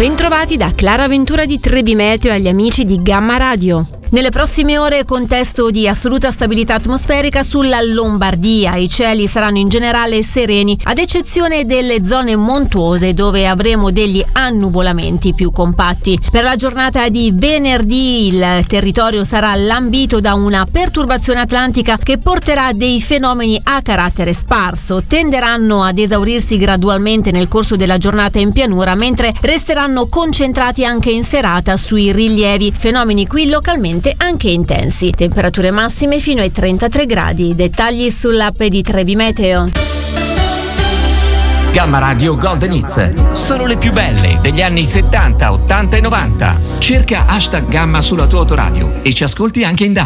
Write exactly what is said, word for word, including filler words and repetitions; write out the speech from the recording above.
Bentrovati da Clara Ventura di Trebi Meteo e agli amici di Gamma Radio. Nelle prossime ore contesto di assoluta stabilità atmosferica sulla Lombardia. I cieli saranno in generale sereni, ad eccezione delle zone montuose dove avremo degli annuvolamenti più compatti. Per la giornata di venerdì il territorio sarà lambito da una perturbazione atlantica che porterà dei fenomeni a carattere sparso. Tenderanno ad esaurirsi gradualmente nel corso della giornata in pianura, mentre resteranno concentrati anche in serata sui rilievi. Fenomeni qui localmente anche intensi. Temperature massime fino ai trentatré gradi. Dettagli sull'app di Trebi Meteo. Gamma Radio Golden Hits. Solo le più belle degli anni settanta, ottanta e novanta. Cerca hashtag Gamma sulla tua autoradio e ci ascolti anche in